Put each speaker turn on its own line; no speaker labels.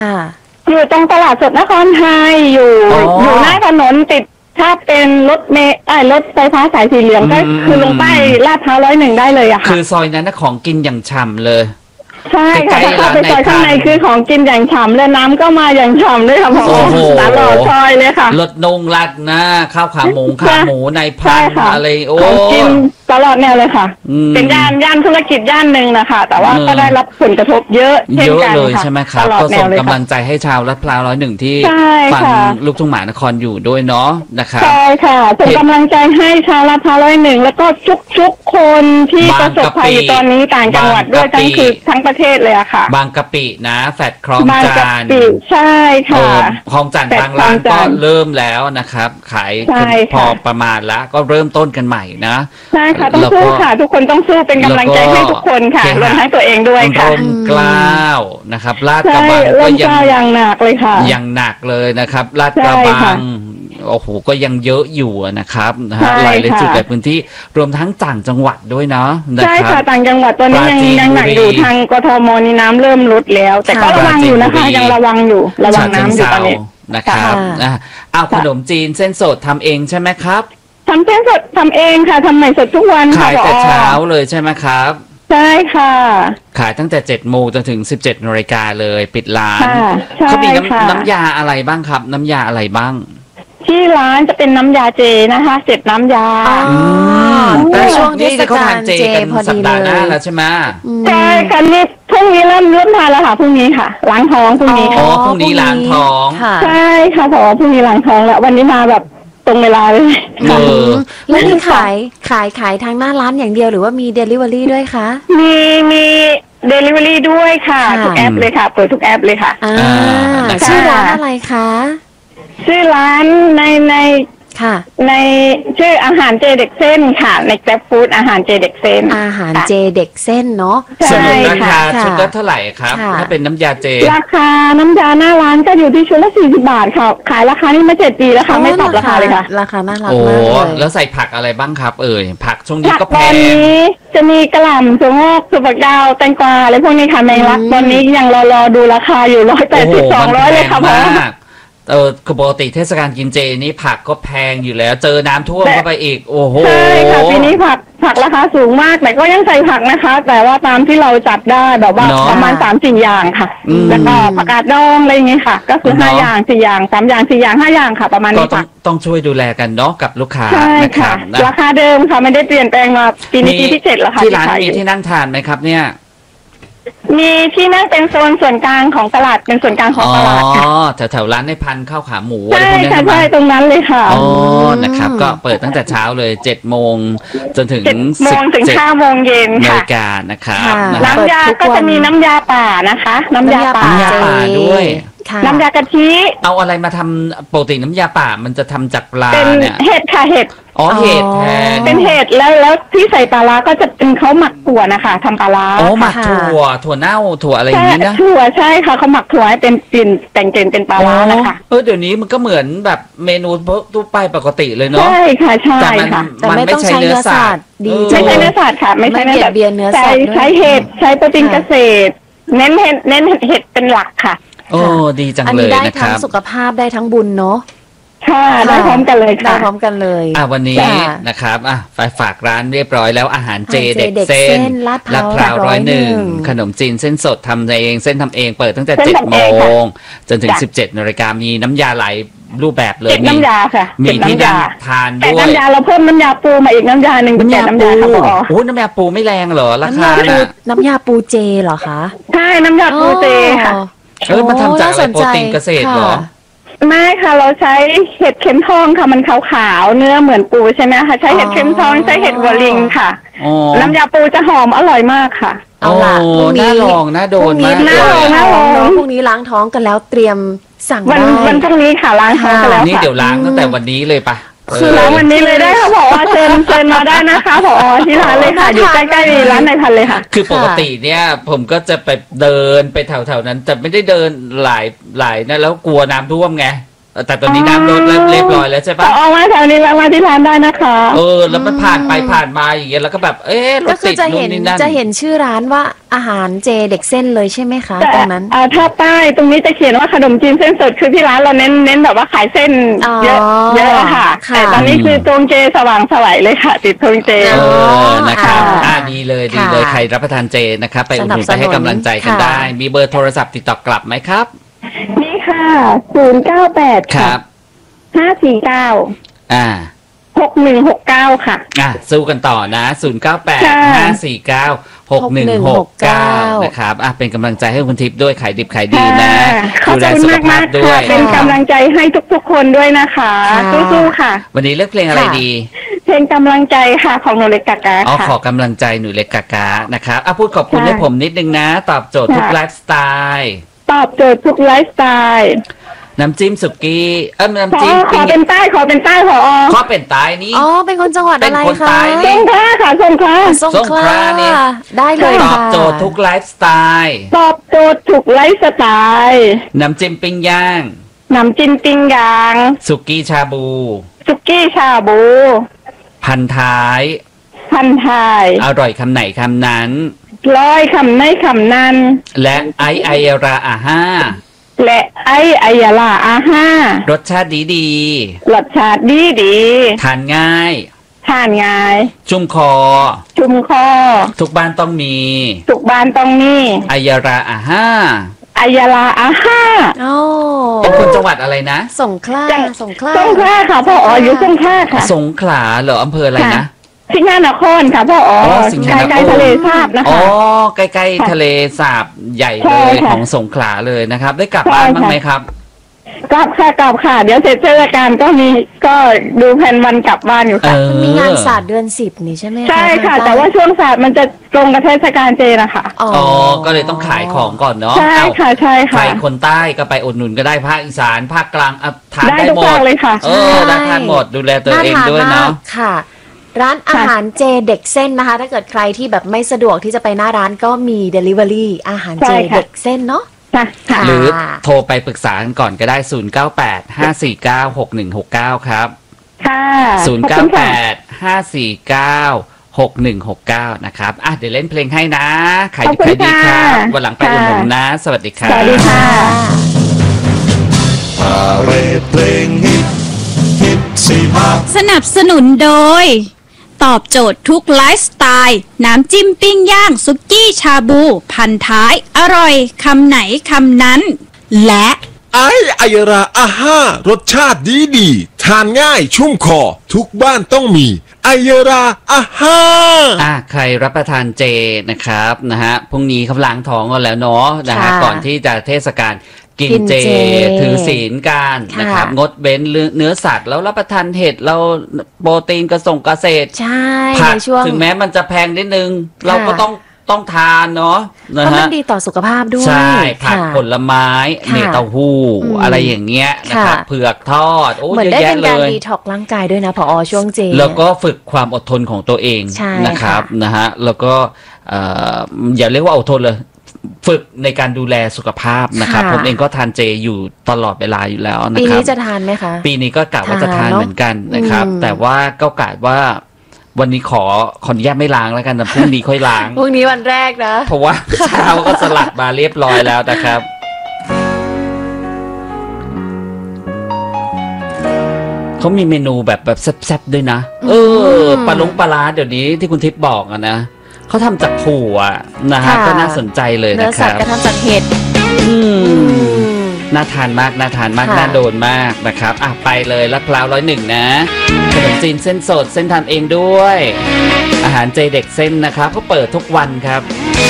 ค่ะ
อยู่ตรงตลาดสดนครไทยอยู่หน้าถนนติดถ้าเป็นรถเมล์รถไฟฟ้าสายสีเหลืองก็คือลงป้ายลาดพร้าว101ได้เลยอะค่ะ
คือซอยนั้นนะของกินอย่างฉ่ำเลย
ใช่ค่ะถ้าเข้าไปซอยข้างในคือของกินอย่างฉ่ำเลยน้ำก็มาอย่างฉ่ำเลยค่ะพ่อตลอดซอยเลยค่ะ
รถนงรัดนะข้าวขาหมูในพันอะไรโอ้
ของกินตลอดแนวเลยค่ะเป็นย่านธุรกิจย่านหนึ่งนะคะแต่ว่าก็ได้รับผลกระทบเยอะเช่นกัน
เลยใช่ไหมครับก็ส่งกำลังใจให้ชาวลาดพร้าว101ที่ฟังลูกทุ่งหมานครอยู่ด้วยเนาะนะครับ
ใช่ค่ะส่งกำลังใจให้ชาวลาดพร้าว101แล้วก็ทุกคนที่ประสบภัยอยู่ตอนนี้ต่างจังหวัดด้วยทั้งประเทศเลยอะค่ะ
บางกะปินะแฟดคลองจาน
ใช่ค่ะ
คลองจานบางร้านก็เริ่มแล้วนะครับขายพอประมาณแล้วก็เริ่มต้นกันใหม่นะ
ใช่ค่ะต้องสู้ค่ะทุกคนต้องสู้เป็นกำลังใจให้ทุกคนค่ะรวมทั้งตัวเองด้วยค่ะ
ร่มเกล้านะครับลาดกระบัง
ก็ยังหนักเลยค่ะ
ยังหนักเลยนะครับลาดกระบังโอ้โหก็ยังเยอะอยู่นะครับหลายจุดหลายพื้นที่รวมทั้งต่างจังหวัดด้วยเนาะ
ใช่ค่ะต่างจังหวัดตอนนี้ยังหนักอยู่ทางกทมนี่น้ำเริ่มลดแล้วแต่ก็ระวังอยู่นะคะยังระวังน้ำอยู่ตอนนี้
นะครับเอาขนมจีนเส้นสดทำเองใช่ไหมครับ
ทำเส้นสดทำเองค่ะทำใหม่สดทุกวัน
ขายแต่เช้าเลยใช่ไหมครับ
ใช่ค่ะ
ขายตั้งแต่7 โมงจนถึง17 นาฬิกาเลยปิดร้านเขามีน้ำยาอะไรบ้างครับน้ำยาอะไรบ้าง
ที่ร้านจะเป็นน้ำยาเจนะคะเสร็จน้ำยา
แต่ช่วงเทศกาลเจพอดีเลย
แล้วใช่ไหม
ใช่ค่ะนี่พรุ่งนี้เริ่มทานแล้วค่ะพรุ่งนี้ค่ะล้างท้องพรุ่งนี้
อ๋อพรุ่งนี้ล้างท้อง
ใช่ค่ะพอพรุ่งนี้ล้างท้องแล้ววันนี้มาแบบตรงเวลาเลย
แล้วนี่ขายทางหน้าร้านอย่างเดียวหรือว่ามี Delivery ด้วยคะ
มี Delivery ด้วยค่ะทุกแอปเลยค่ะเปิดทุกแอปเลยค่ะ
ชื่อร้านอะไรคะ
ชื่อร้านในชื่ออาหารเจเด็กเส้นค่ะในแกร็บฟู้ดอาหารเจเด็กเส้น
อาหารเจเด็กเส้นเนาะ
ใช่ราคาชุดละเท่าไหร่ครับถ้าเป็นน้ำยาเจ
ราคาน้ำยาหน้าร้านก็อยู่ที่ชุดละ40 บาทค่ะขายราคานี้มา7 ปีแล้วค่ะไม่ปรับราคาเลยค่ะ
ราคาน่ารัก
มาก
เลย
แล้วใส่ผักอะไรบ้างครับผักช่วงนี้ก็แพง
จะมีกระหล่ำถั่วงอกถั่วฝักยาวแตงกวาอะไรพวกนี้ค่ะแมงลักตอนนี้ยังรอดูราคาอยู่180 200เลยค่ะพ่อ
คือปกติเทศกาลกินเจนี่ผักก็แพงอยู่แล้วเจอน้ำท่วมเข้าไปอีกโอ้โห
ใช่ค่ะปีนี้ผักราคาสูงมากแต่ก็ยังใส่ผักนะคะแต่ว่าตามที่เราจัดได้แบบว่าประมาณ3-4 อย่างค่ะแล้วก็ผักกาดดองอะไรอย่างเงี้ยค่ะก็คือ5 อย่าง4 อย่าง3 อย่าง4 อย่าง5 อย่างค่ะประมาณนี้ค่ะ
ต้องช่วยดูแลกันเนาะกับลูกค้า
นะครับราคาเดิมค่ะไม่ได้เปลี่ยนแปลงมาปีนี้ปีที่7แล้วค่ะ
ที่ร้านมีที่นั่งทานไหมครับเนี่ย
มีที่นั่งเป็นโซนส่วนกลางของตลาดเป็นส่วนกลางของตลาดค่ะ
แถวร้านในพันข้าวขาหมู
อะไรพวกนี้ใช่ตรงนั้นเลยค่ะ
นะครับก็เปิดตั้งแต่เช้าเลย7 โมงจนถึง
7 โมงถึง5 โมงเย็นค่ะ
นาฬิกานะครับ
น้ำยาก็จะมีน้ำยาป่านะคะน้ำยาป่า
ด้วย
น้ำยากะทิ
เอาอะไรมาทำปกติน้ำยาป่ามันจะทำจากปลาเนี่ย
เห็ดค่ะเห็ด
เห็ดแทน
เป็นเห็ดแล้วที่ใส่ปลาร้าก็จะเป็นเขาหมักถั่วนะคะทำปลาร้า
หมักถั่วเน่าถั่วอะไรอย่างนี้นะ
ถั่วใช่ค่ะเขาหมักถั่วให้เป็นกลิ่นแต่งกลิ่นเป็นปลาร้านะคะ
เดี๋ยวนี้มันก็เหมือนแบบเมนูทั่วไปปกติเลยเนาะ
ใช่ค่ะใช่
ค่ะแต่ไม่ต้องใช้เนื้อสัตว์
ไม่ใช่เนื้อสัตว์ค่ะไม่ใช่เนื้อสัตว์ใช้เห็ดใช้โปรตีนเกษตรเน้นเห็ดเป็นหลักค่ะ
ดีจังเลยนะครับอัน
นี้ได้ทั้งสุขภาพได้ทั้งบุญเนาะ
ค่ะได้พร้อมกันเลยค่ะ
ได้พร้อมกันเลย
วันนี้นะครับฝากร้านเรียบร้อยแล้วอาหารเจเด็กเส้นลาดพร้าว101ขนมจีนเส้นสดทำเองเส้นทำเองเปิดตั้งแต่7 โมงจนถึง17 นาฬิกามีน้ำยาหลายรูปแบบเลย
น้ำยาค่ะ
มีที่นั่งทานด้วย
น้ำยาเราเพิ่มน้ำยาปูมาอีกน้ำยาหนึ่งเป็นน้ำยาค่ะ
โอ้น้ำยาปูไม่แรงเหรอราคา
น้ำยาปูเจเหรอคะ
ใช่น้ำยาปูเจค่ะ
มันทำจากอะไรโปรตีนเกษตรเหรอ
ไม่ค่ะเราใช้เห็ดเข็มทองค่ะมันขาวๆเนื้อเหมือนปูใช่ไหมคะใช้เห็ดเข็มทองใช้เห็ดหัวลิงค่ะน้ำยาปูจะหอมอร่อยมากค่ะ
เอาล่ะพรุ่งนี้
น่าลองน่าโดนมาก
น่าลอง
พรุ่งนี้ล้างท้องกันแล้วเตรียมสั่งได้
วันพรุ่งนี้ค่ะล้างท้องกันแล้ว
นี่เดี๋ยวล้างตั้งแต่วันนี้เลยปะ
คือล้างวันนี้เลยได้ค่ะผอเชิญมาได้นะคะผอที่ร้านเลยค่ะอยู่ใกล้ๆร้านในพันเลยค่ะ
คือปกติเนี่ยผมก็จะไปเดินไปแถวๆนั้นแต่ไม่ได้เดินหลายนะแล้วกลัวน้ำท่วมไงแต่ตอนนี้น้ำลดเรียบร้อยแล้วใช่ปะ
ออกมาแถวนี้แวะมาที่ร้านได้นะคะ
แล้วมันผ่านไปผ่านมาอย่างเงี้ยแล้วก็แบบร
ก็
ถ
คื
ติ
อ
ด
จะ
นู่
เห็
น
น
นี่นั่น
จะเห็นชื่อร้านว่าอาหารเจเด็กเส้นเลยใช่ไหมคะ
แต่
ตรงนั้น
ถ้าใต้ตรงนี้จะเขียนว่าขนมจีนเส้นสดคือที่ร้านเราเน้นแบบว่าขายเส้น
อ๋อ
เยอะค่ะ
ค่ะ
แต่ตอนนี้คือตรงเจสว่างไสวเลยค่ะ ติดตรงเจ
นะครับ
ค่ะ
ดีเลย
ค่ะ
ใครรับประทานเจนะครับไปอุดหนุน
สนับสนุน
ไปให้กำลังใจกัน
ค่ะ
ได้ มีเบอร์โทรศัพท์ติดต่อกลับไหมครับ
นี่ค่ะ098
ค
ค่ะ
รับ
549
อ่า
6169ค่ะ
สู้กันต่อนะ 0985496169 นะครับเป็นกำลังใจให้คุณทิพย์ด้วยขายดิบขายดีนะ
ขอบ
ดูแล
คุณ
สุข
มากาก
ภามพด้วย
ค่ะเป็นกำลังใจให้ทุกๆคนด้วยนะคะ
ค่ะ
สู้ๆค่ะ
วันนี้เลือกเพลงอะไรดี
เพลงกำลังใจค่ะของหนูเล็กกากา ค่ะ
ขอกำลังใจหนูเล็กกากานะครับพูดขอบคุณ
ค่ะ
ให้ผมนิดนึงนะ ตอบโจทย์ทุก
ค่ะ
ไลฟ์สไตล์
ตอบโจทย์ทุกไลฟ์สไตล์
น้ำจิ้มสุกี้น้ำ
ขอ
จิ้ม
ขอเป็นใต้ขอเป็นใต้ขอ
ข้อเป็นตายนี้
อ๋อเป็นคนจังหวัดอะไร
เป็นคน
คะ
ใต้นี่
สงขลาค่ะสงขลา
สงขลา
สงขลานี่
ได้เลย
ตอบ
ค่ะ
โจทย์ทุกไลฟ์สไตล์
ตอบโจทย์ทุกไลฟ์สไตล์
น้ำจิ้มปิ้งย่าง
น้ำจิ้มปิ้งย่าง
สุกี้ชาบู
สุกี้ชาบู
พันท้าย
พันไทย
อร่อยคำไหนคำนั้น
ร้อยคำในคำนั้น
และไอราอาห้า
และไอยาลาอาห้าร
สชาติดี
รสชาติดี
ทานง่าย
ทานง่าย
ชุ่มคอ
ชุ่มคอ
ทุกบ้านต้องมี
ทุกบ้านต้องมี
ไอยราอาห้า
ไอยาลาอาห้า
โอ้
เป็นคนจังหวัดอะไรนะ
สงขลาสงขลา
สงขลาค่ะพ่ออ๋ออยู่สงขลาค่ะ
สงขลาเหรออำเภออะไรนะ
สิงหานครค่ะพ่ออ๋อ
สิงหานคร
ใกล้ๆทะเลสาบนะ
อ๋อ
คะ
ใกล้ๆทะเลสาบใหญ่
ใช่
เลย
ค่ะ
ของสงขลาเลยนะครับ ได้กลับ
ใช่
บ้านบ้าง
ค่ะ
ไหมครับ
กลับค่ะ เดี๋ยวเสร็จเทศกาลก็ดูแผนวันกลับบ้านอยู่ค่ะ
มันมีงานศาสตร์เดือน 10นี่ใช่ไหม
ใช่ค่ะ
ทงใต้
แต่ว่าช่วงศาสตร์มันจะตรงกับเทศกาลเจนะคะ
อ๋อ
ก็เลยต้องขายของก่อนเนาะ
ใช่
เอ้า
ค่ะใช่
ใคร
ค่ะ
คนใต้ก็ไปอุดหนุนก็ได้ภาคอีสานภาคกลางทาน
ได้
ได้
ทุก
หมด
ภาคเลยค่ะ
ได้ทานหมดดูแลตัวเองด้วยเนาะ
ค่ะ ร้านอาหารเจเด็กเส้นนะคะ ถ้าเกิดใครที่แบบไม่สะดวกที่จะไปหน้าร้านก็มี Delivery อาหารเจ
ใช่ค่ะ
เด็กเส้นเนาะ
ค่ะ
ค่ะ
หรือโทรไปปรึกษากันก่อนก็ได้ 0985496169 ครับ
ค่ะขอบคุณค่ะ
0985496169 นะครับเดี๋ยวเล่นเพลงให้นะขาย
ขอบคุณ
ดีครั
ค่ะ
บวันหลังไปอุดหนุนนะ สวัสดีครับ
สวัสดีค่ะ
พาเรดเพลงฮิตฮิตสิมา
สนับสนุนโดย ตอบโจทย์ทุกไลฟ์สไตล์น้ำจิ้มปิ้งย่างสุกี้ชาบู พันท้ายอร่อยคำไหนคำนั้น และ
ไอยราอาห้ารสชาติดีทานง่ายชุ่มคอ ทุกบ้านต้องมีไอยราอาห้า
ใครรับประทานเจนะครับพรุ่งนี้เขาล้างท้องกันแล้วเนาะก่อนที่จะเทศกาลกินเจ ถือศีลกันนะครับงดเว้นเนื้อสัตว์แล้วรับประทานเห็ดเราโปรตีนเกษตร
ใช่
ผั
ในช่วง
ถึงแม้มันจะแพงนิดนึง เราก็ต้องทานเนาะ
เพราะมันดีต่อสุขภาพด้วย
ใช่ผัก
ค่ะ
ผลไม้
ค่ะ
เต้าหู้อะไรอย่างเงี้ยนะครับ
ค่ะ
เผือกทอดโอ้
เหมือน
เยอะ
ได้
แยะ
เป็น
เล
การ
ย
ดีท็อกซ์ร่างกายด้วยนะพอช่วงเจ
แล้วก็ฝึกความอดทนของตัวเอง
ใช่
นะครับ
ค่ะ
แล้วก็อย่าเรียกว่าอดทนเลยฝึกในการดูแลสุขภาพนะครับ
ค่ะ
ผมเองก็ทานเจอยู่ตลอดเวลาอยู่แล้วนะ
ปี
ครั
นี้
บ
จะทานไหมคะ
ปีนี้ก็กะว่าจะทาน
ทานเนอะ
เหมือนกันนะครับ แต่ว่าก็กะว่าวันนี้ขออนุญาตไม่ล้างแล้วกันนะพรุ่งนี้ค่อยล้าง
พรุ่งนี้วันแรกนะ
เพราะว่าเช้าก็สลัดมาเรียบร้อยแล้วนะครับเขามีเมนูแบบแซ่บๆด้วยนะปลาร้าเดี๋ยวนี้ที่คุณทิพย์บอกอะนะเขาทำจากถั่วนะฮะ
ค่ะ
ก็น่าสนใจเลย
เนื้อ
นะค
สั
รั
ตว์
บ
ก็ทำจากเห็ด
น่าทานมาก
ค่ะ
น่าโดนมากนะครับไปเลยลาดพร้าว101นะขนมจีนเส้นสดเส้นทำเองด้วย อาหารเจเด็กเส้นนะครับก็เปิดทุกวันครับ